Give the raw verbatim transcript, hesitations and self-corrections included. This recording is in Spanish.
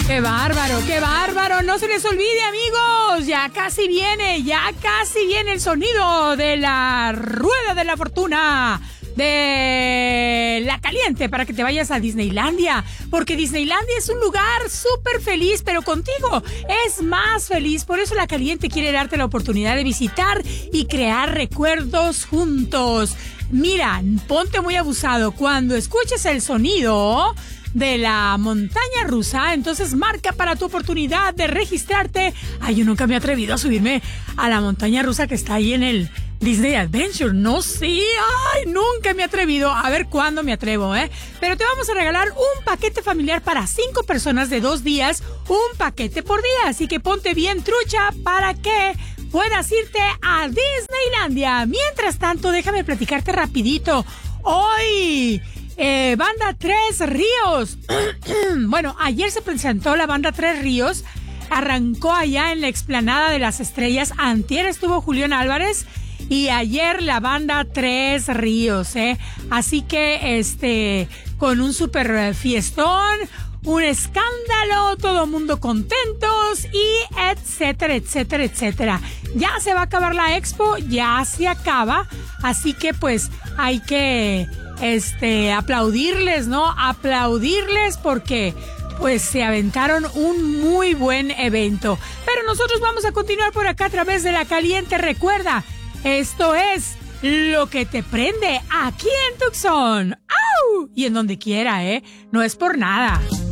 ¡Qué bárbaro, qué bárbaro! No se les olvide, amigos, ya casi viene, ya casi viene el sonido de la rueda de la fortuna de La Caliente para que te vayas a Disneylandia, porque Disneylandia es un lugar súper feliz, pero contigo es más feliz. Por eso La Caliente quiere darte la oportunidad de visitar y crear recuerdos juntos. Mira, ponte muy abusado cuando escuches el sonido de la montaña rusa, entonces marca para tu oportunidad de registrarte. Ay, yo nunca me he atrevido a subirme a la montaña rusa que está ahí en el Disney Adventure, no sé, ay, nunca me he atrevido, a ver cuándo me atrevo, ¿eh? Pero te vamos a regalar un paquete familiar para cinco personas de dos días, un paquete por día, así que ponte bien trucha para que puedas irte a Disneylandia. Mientras tanto, déjame platicarte rapidito, hoy... Eh, Banda Tres Ríos. Bueno, ayer se presentó la Banda Tres Ríos. Arrancó allá en la Explanada de las Estrellas. Antier estuvo Julián Álvarez. Y ayer la Banda Tres Ríos, ¿eh? Así que, este, con un super fiestón, un escándalo, todo mundo contentos y etcétera, etcétera, etcétera. Ya se va a acabar la expo, ya se acaba. Así que, pues, hay que... Este, aplaudirles, ¿no? Aplaudirles porque, pues, se aventaron un muy buen evento. Pero nosotros vamos a continuar por acá a través de La Caliente. Recuerda, esto es lo que te prende aquí en Tucson. ¡Au! Y en donde quiera, ¿eh? No es por nada.